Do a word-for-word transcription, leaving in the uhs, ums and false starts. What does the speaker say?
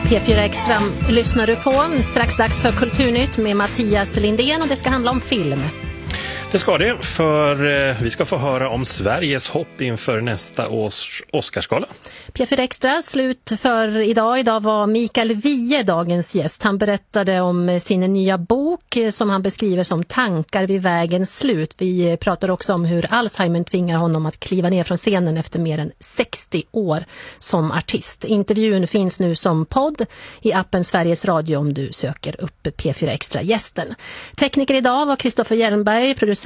P fyra Extra lyssnar du på. Strax dags för Kulturnytt med Mattias Lindén och det ska handla om film. Det ska det, för eh, vi ska få höra om Sveriges hopp inför nästa års Oscarsgala. P fyra Extra slut för idag. Idag var Mikael Wiehe dagens gäst. Han berättade om sin nya bok som han beskriver som Tankar vid vägens slut. Vi pratar också om hur Alzheimer tvingar honom att kliva ner från scenen efter mer än sextio år som artist. Intervjun finns nu som podd i appen Sveriges Radio om du söker upp P fyra Extra-gästen. Tekniker idag var Kristoffer Hjelmberg, producent